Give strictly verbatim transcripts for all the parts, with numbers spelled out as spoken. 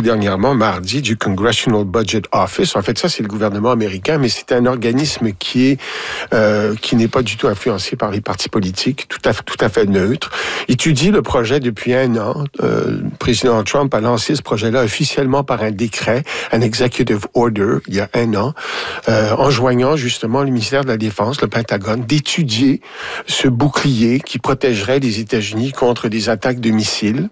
dernièrement, mardi, du Congressional Budget Office. En fait, ça, c'est le gouvernement américain, mais c'est un organisme qui est euh, qui n'est pas du tout influencé par les partis politiques, tout à, tout à fait neutre. Étudie le projet depuis un an. Euh, le président Trump a lancé ce projet-là officiellement par un décret, un executive order, il y a un an, euh, enjoignant justement le ministère de la Défense, le Pentagone, d'étudier ce bouclier qui protégerait les États-Unis contre des attaques de missiles.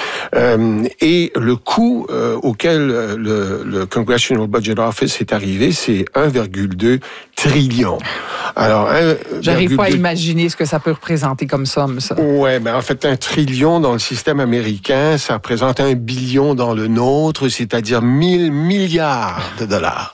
Euh, et le coût euh, auquel le, le Congressional Budget Office est arrivé, c'est un virgule deux trillion. Alors, j'arrive pas à imaginer ce que ça peut représenter comme somme, ça. Ouais, ben en fait, un trillion dans le système américain, ça représente un billion dans le nôtre, c'est-à-dire mille milliards de dollars.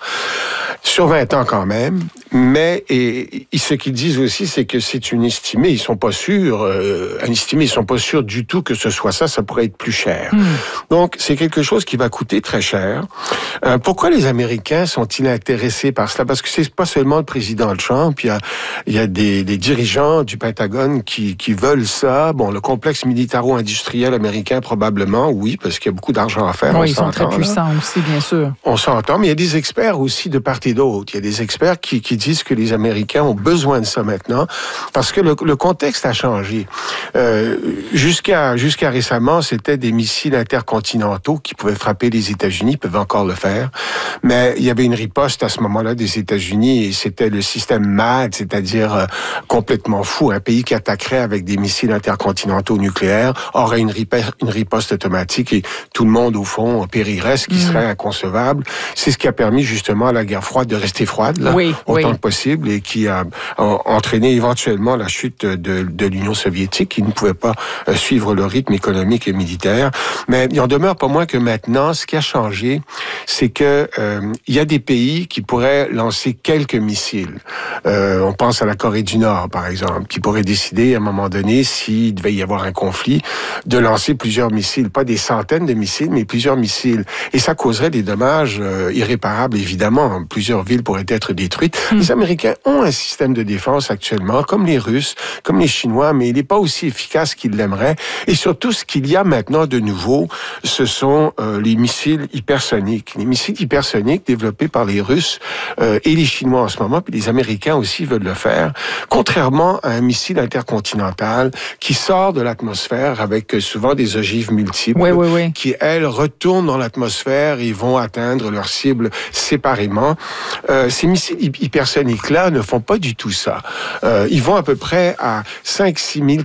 Sur vingt ans quand même, mais et, et ce qu'ils disent aussi, c'est que c'est une estimée, ils sont pas sûrs, euh, un estimé, ils sont pas sûrs du tout que ce soit ça, ça pourrait être plus cher. Mm. Donc, c'est quelque chose qui va coûter très cher. Euh, pourquoi les Américains sont-ils intéressés par cela? Parce que c'est pas seulement le président Trump, il y a, il y a des, des dirigeants du Pentagone qui, qui veulent ça. Bon, le complexe militaro-industriel américain, probablement, oui, parce qu'il y a beaucoup d'argent à faire. Oui, ils sont très puissants là. Aussi, bien sûr. On s'entend, mais il y a des experts aussi de part et d'autre. Il y a des experts qui, qui disent que les Américains ont besoin de ça maintenant parce que le, le contexte a changé. Euh, jusqu'à jusqu'à récemment, c'était des missiles intercontinentaux qui pouvaient frapper les États-Unis, peuvent encore le faire, mais il y avait une riposte à ce moment-là des États-Unis et c'était le système M A D, c'est-à-dire euh, complètement fou. Un pays qui attaquerait avec des missiles intercontinentaux nucléaires aurait une, riposte, une riposte automatique et tout le monde, au fond, périrait, ce qui mmh. serait inconcevable. C'est ce qui a permis justement à la guerre froide de rester froide, là, oui, autant oui. que possible, et qui a, a entraîné éventuellement la chute de, de l'Union soviétique, qui ne pouvait pas euh, suivre le rythme économique et militaire. Mais il en demeure pas moins que maintenant, ce qui a changé, c'est que euh, il y a des pays qui pourraient lancer quelques missiles. Euh, on pense à la Corée du Nord, par exemple, qui pourrait décider à un moment donné, s'il devait y avoir un conflit, de lancer plusieurs missiles, pas des centaines de missiles, mais plusieurs missiles. Et ça causerait des dommages euh, irréparables, évidemment. Plusieurs villes pourraient être détruites. Mmh. Les Américains ont un système de défense actuellement, comme les Russes, comme les Chinois, mais il n'est pas aussi efficace qu'ils l'aimeraient. Et surtout, ce qu'il y a maintenant de nouveau, ce sont euh, les missiles hypersoniques. Les missiles hypersoniques développés par les Russes euh, et les Chinois en ce moment, puis les Américains aussi veulent le faire, contrairement à un missile intercontinental qui sort de l'atmosphère avec souvent des ogives multiples, oui, oui, oui. qui, elles, retournent dans l'atmosphère et vont atteindre leur cible séparément. Euh, ces missiles hypersoniques-là ne font pas du tout ça. Euh, ils vont à peu près à cinq à six mille